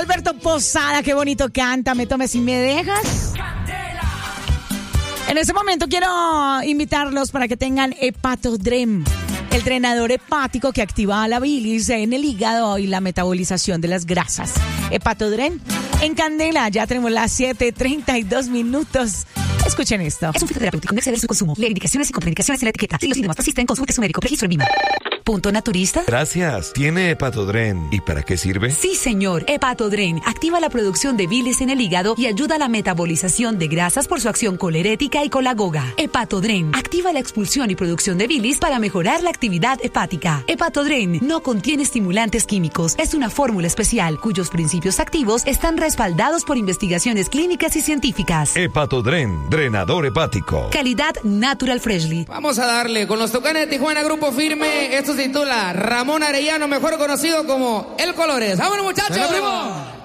Alberto Posada, qué bonito canta, me tomes si me dejas. En este momento quiero invitarlos para que tengan Hepatodren, el drenador hepático que activa la bilis en el hígado y la metabolización de las grasas. Hepatodren en Candela, ya tenemos las 7:32 minutos. Escuchen esto. Es un fitoterapéutico, no exceder su consumo. Lee indicaciones y contraindicaciones en la etiqueta. Si los síntomas persisten, consulte a su médico. Registro en Vima. ¿Punto naturista? Gracias. ¿Tiene Hepatodren? ¿Y para qué sirve? Sí, señor. Hepatodren activa la producción de bilis en el hígado y ayuda a la metabolización de grasas por su acción colerética y colagoga. Hepatodren activa la expulsión y producción de bilis para mejorar la actividad hepática. Hepatodren no contiene estimulantes químicos. Es una fórmula especial cuyos principios activos están respaldados por investigaciones clínicas y científicas. Hepatodren, drenador hepático. Calidad Natural Freshly. Vamos a darle con los Tucanes de Tijuana, grupo firme. Esto se titula Ramón Arellano, mejor conocido como El Colores. ¡Vámonos, muchachos!